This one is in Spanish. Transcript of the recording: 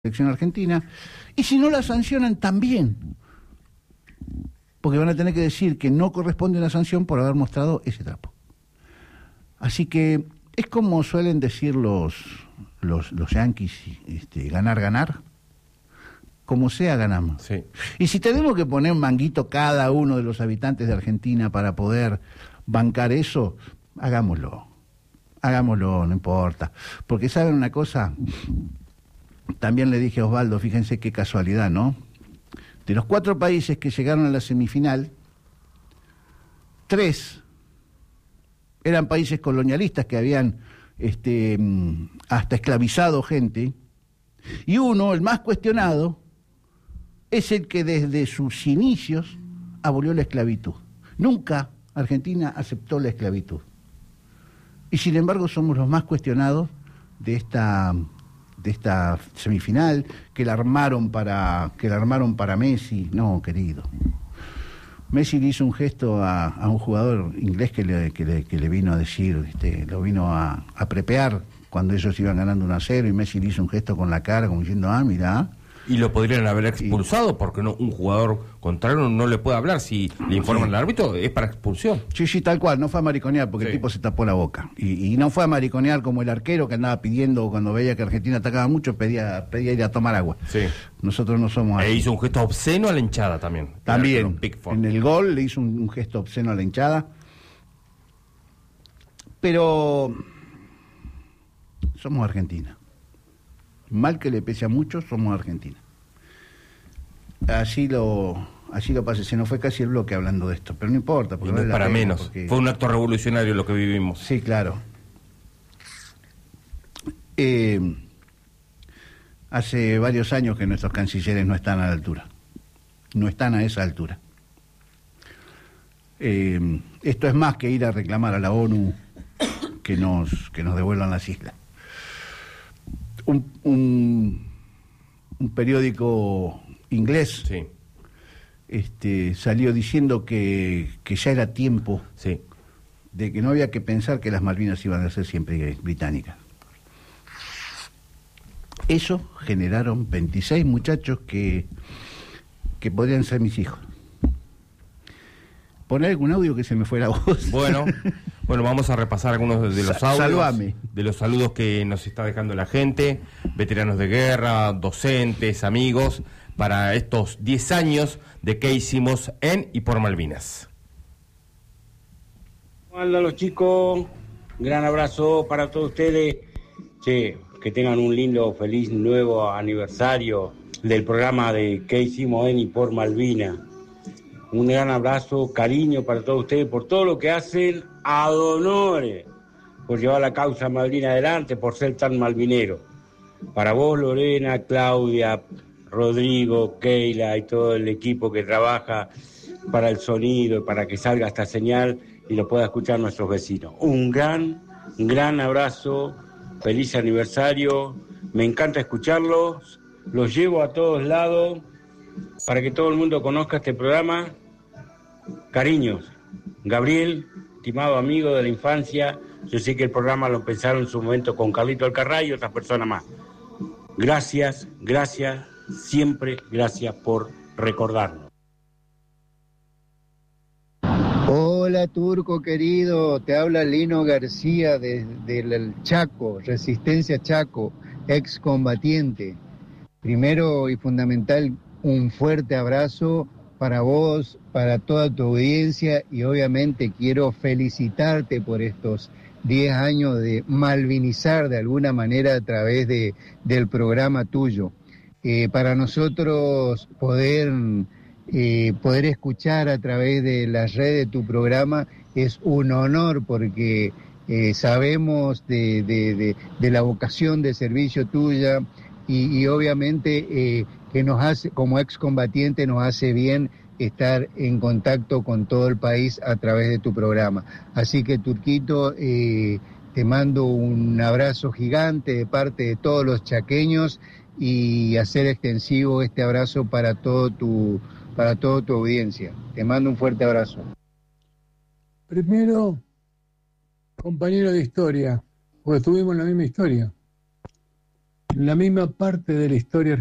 selección argentina, y si no la sancionan también, porque van a tener que decir que no corresponde una sanción por haber mostrado ese trapo. Así que es como suelen decir los yanquis, ganar, como sea ganamos. Sí. Y si tenemos que poner un manguito cada uno de los habitantes de Argentina para poder bancar eso, hagámoslo, no importa, porque ¿saben una cosa? También le dije a Osvaldo, fíjense qué casualidad, ¿no? De los 4 países que llegaron a la semifinal, 3 eran países colonialistas que habían hasta esclavizado gente, y uno, el más cuestionado, es el que desde sus inicios abolió la esclavitud. Nunca Argentina aceptó la esclavitud. Y sin embargo somos los más cuestionados de esta semifinal, que la armaron para Messi. No, querido. Messi le hizo un gesto a un jugador inglés que le vino a decir, lo vino a prepear cuando ellos iban ganando 1-0, y Messi le hizo un gesto con la cara como diciendo, mirá. Y lo podrían haber expulsado, porque no, un jugador contrario no le puede hablar. Si le informan al árbitro, es para expulsión. Sí, tal cual, no fue a mariconear, porque el tipo se tapó la boca. Y no fue a mariconear como el arquero que andaba pidiendo, cuando veía que Argentina atacaba mucho, pedía ir a tomar agua. Sí. Nosotros no somos así. E hizo un gesto obsceno a la hinchada también. También, en el gol le hizo un gesto obsceno a la hinchada. Pero somos Argentina. Mal que le pese a muchos, somos Argentina. Así lo pasé, se nos fue casi el bloque hablando de esto, pero no importa. Porque no es para menos, porque fue un acto revolucionario lo que vivimos. Sí, claro. Hace varios años que nuestros cancilleres no están a la altura, no están a esa altura. Esto es más que ir a reclamar a la ONU que nos devuelvan las islas. Un periódico inglés salió diciendo que ya era tiempo de que no había que pensar que las Malvinas iban a ser siempre británicas. Eso generaron 26 muchachos que podrían ser mis hijos. Poner algún audio que se me fue la voz. Bueno, vamos a repasar algunos de los audios. Salvame. De los saludos que nos está dejando la gente, veteranos de guerra, docentes, amigos, para estos 10 años de qué hicimos en y por Malvinas. ¿Cómo andan los chicos? Un gran abrazo para todos ustedes. Che, que tengan un lindo, feliz nuevo aniversario del programa de qué hicimos en y por Malvinas. Un gran abrazo, cariño para todos ustedes por todo lo que hacen ad honores, por llevar la causa malvina adelante, por ser tan malvinero. Para vos, Lorena, Claudia, Rodrigo, Keila y todo el equipo que trabaja para el sonido, para que salga esta señal y lo pueda escuchar nuestros vecinos. Un gran abrazo, feliz aniversario, me encanta escucharlos, los llevo a todos lados para que todo el mundo conozca este programa. Cariños, Gabriel, estimado amigo de la infancia, yo sé que el programa lo empezaron en su momento con Carlito Alcarrá y otras personas más. Gracias, siempre gracias por recordarnos. Hola Turco querido, te habla Lino García del Chaco, Resistencia Chaco, excombatiente. Primero y fundamental, un fuerte abrazo para vos, para toda tu audiencia, y obviamente quiero felicitarte por estos 10 años de malvinizar de alguna manera a través del programa tuyo. Para nosotros poder escuchar a través de las redes de tu programa es un honor, porque sabemos de la vocación de servicio tuya y obviamente que nos hace, como excombatiente, nos hace bien estar en contacto con todo el país a través de tu programa. Así que, Turquito, te mando un abrazo gigante de parte de todos los chaqueños y hacer extensivo este abrazo para toda tu audiencia. Te mando un fuerte abrazo. Primero, compañero de historia, porque tuvimos la misma historia. en la misma parte de la historia